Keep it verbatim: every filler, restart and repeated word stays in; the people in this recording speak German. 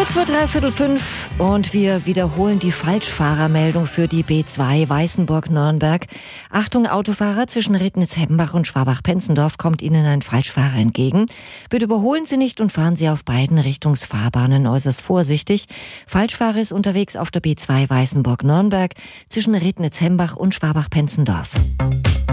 Kurz vor dreiviertel fünf und wir wiederholen die Falschfahrermeldung für die B zwei Weißenburg-Nürnberg. Achtung Autofahrer, zwischen Rittnitz-Hembach und Schwabach-Penzendorf kommt Ihnen ein Falschfahrer entgegen. Bitte überholen Sie nicht und fahren Sie auf beiden Richtungsfahrbahnen äußerst vorsichtig. Falschfahrer ist unterwegs auf der B zwei Weißenburg-Nürnberg zwischen Rittnitz-Hembach und Schwabach-Penzendorf.